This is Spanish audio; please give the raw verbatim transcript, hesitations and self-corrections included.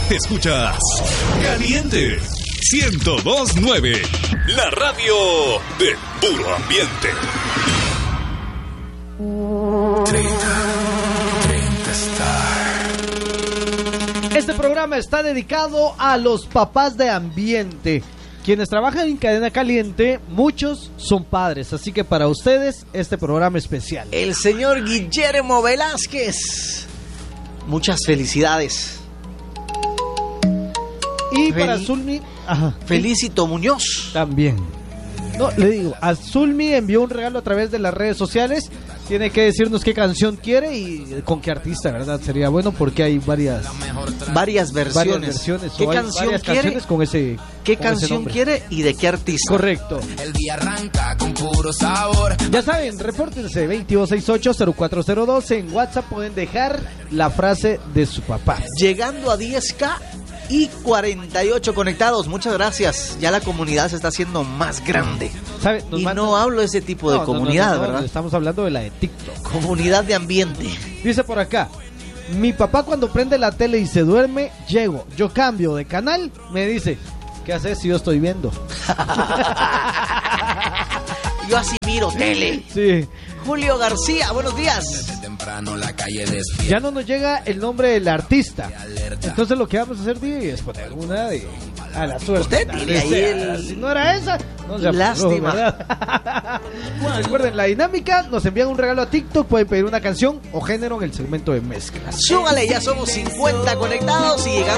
Escuchas Caliente ciento dos punto nueve, la radio de puro ambiente. treinta, treinta Star. Este programa está dedicado a los papás de ambiente. Quienes trabajan en Cadena Caliente, muchos son padres, así que para ustedes este programa especial. El señor Guillermo Velázquez, muchas felicidades. Y Fel- para Zulmi, ajá, Felicito Muñoz. también. No, le digo, a Zulmi envió un regalo a través de las redes sociales. Tiene que decirnos qué canción quiere y con qué artista, ¿verdad? Sería bueno porque hay varias Varias versiones. varias versiones. ¿Qué o hay canción varias quiere? canciones con ese ¿Qué con ese canción nombre. quiere y de qué artista? Correcto. El día arranca con puro sabor. Ya saben, repórtense veintidós sesenta y ocho cero cuatro cero dos. En WhatsApp pueden dejar la frase de su papá. Llegando a diez mil y cuarenta y ocho conectados. Muchas gracias. Ya la comunidad se está haciendo más grande. ¿Sabe? Nos Y mandan- no hablo de ese tipo de No, no, no, comunidad, no, no, ¿verdad? Estamos hablando de la de TikTok. Comunidad de ambiente. Dice por acá: mi papá cuando prende la tele y se duerme, llego, yo cambio de canal, me dice, ¿qué haces si yo estoy viendo? Yo así miro tele. Sí. Julio García, buenos días. Desde temprano la calle despierta. Ya no nos llega el nombre del artista. Entonces lo que vamos a hacer, Diego, es poner una de a la suerte. Usted tiene ahí el- Si no era esa, no se apuró, Lástima. ¿verdad? Recuerden la dinámica, nos envían un regalo a TikTok, pueden pedir una canción o género en el segmento de mezclas. Súbale, ya somos cincuenta conectados y llegamos